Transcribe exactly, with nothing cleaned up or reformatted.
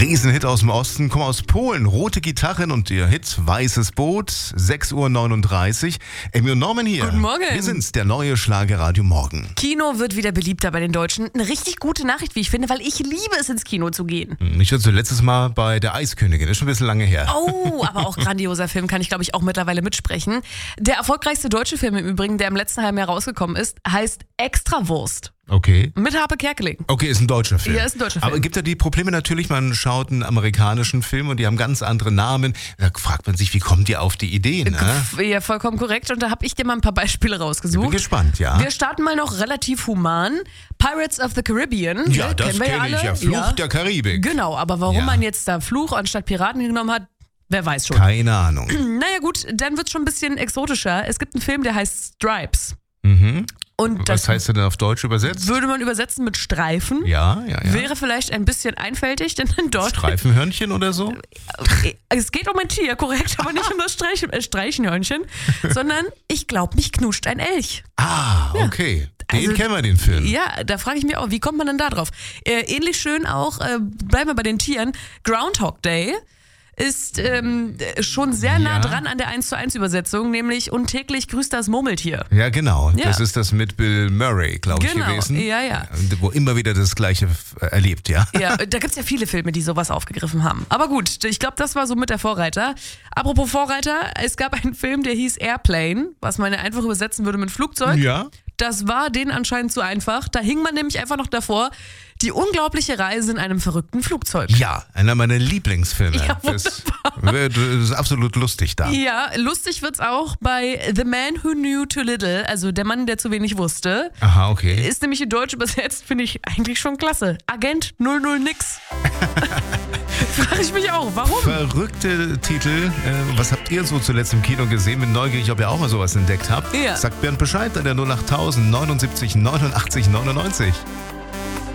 Riesenhit aus dem Osten, kommen aus Polen. Rote Gitarren und ihr Hit Weißes Boot, sechs Uhr neununddreißig. Emmy und Norman hier. Guten Morgen. Wir sind's, der neue Schlagerradio Morgen. Kino wird wieder beliebter bei den Deutschen. Eine richtig gute Nachricht, wie ich finde, weil ich liebe es, ins Kino zu gehen. Ich war so letztes Mal bei der Eiskönigin, das ist schon ein bisschen lange her. Oh, aber auch grandioser Film, kann ich glaube ich auch mittlerweile mitsprechen. Der erfolgreichste deutsche Film im Übrigen, der im letzten halben Jahr rausgekommen ist, heißt Extrawurst. Okay. Mit Harpe Kerkeling. Okay, ist ein deutscher Film. Ja, ist ein deutscher Film. Aber gibt ja die Probleme natürlich, man schaut einen amerikanischen Film und die haben ganz andere Namen. Da fragt man sich, wie kommt ihr auf die Idee? Ne? Ja, vollkommen korrekt. Und da habe ich dir mal ein paar Beispiele rausgesucht. Ich bin gespannt, ja. Wir starten mal noch relativ human. Pirates of the Caribbean. Ja, das kenne kenn ich ja. Fluch ja. der Karibik. Genau, aber warum Ja. man jetzt da Fluch anstatt Piraten genommen hat, wer weiß schon. Keine Ahnung. Naja gut, dann wird es schon ein bisschen exotischer. Es gibt einen Film, der heißt Stripes. Mhm. Und das Was heißt denn auf Deutsch übersetzt? würde man übersetzen mit Streifen. Ja, ja, ja. Wäre vielleicht ein bisschen einfältig, denn in Deutsch... Streifenhörnchen oder so? Es geht um ein Tier, korrekt, aber nicht um das Streich, äh, Streichenhörnchen, sondern ich glaube, mich knuscht ein Elch. Ah, okay. Den Also, kennen wir, den Film. Ja, da frage ich mich auch, wie kommt man denn da drauf? Äh, ähnlich schön auch, äh, bleiben wir bei den Tieren, Groundhog Day ist ähm, schon sehr nah Ja. dran an der eins zu eins Übersetzung, nämlich und täglich grüßt das Murmeltier. Ja, genau. Ja. Das ist das mit Bill Murray, glaube ich, Genau, gewesen. ja, ja. Wo immer wieder das Gleiche äh, erlebt, ja. Ja, da gibt's ja viele Filme, die sowas aufgegriffen haben. Aber gut, ich glaube, das war so mit der Vorreiter. Apropos Vorreiter, es gab einen Film, der hieß Airplane, was man einfach übersetzen würde mit Flugzeug. Ja. Das war denen anscheinend zu einfach. Da hing man nämlich einfach noch davor. Die unglaubliche Reise in einem verrückten Flugzeug. Ja, einer meiner Lieblingsfilme. Ja, das, das ist absolut lustig da. Ja, lustig wird's auch bei The Man Who Knew Too Little, also der Mann, der zu wenig wusste. Aha, okay. Ist nämlich in Deutsch übersetzt, finde ich eigentlich schon klasse. Agent null null nix. Frage ich mich auch, warum? Verrückte Titel. Äh, was habt ihr so zuletzt im Kino gesehen? Bin neugierig, ob ihr auch mal sowas entdeckt habt. Ja. Sagt Bernd Bescheid an der null acht null null neunundsiebzig neunundachtzig neunundneunzig.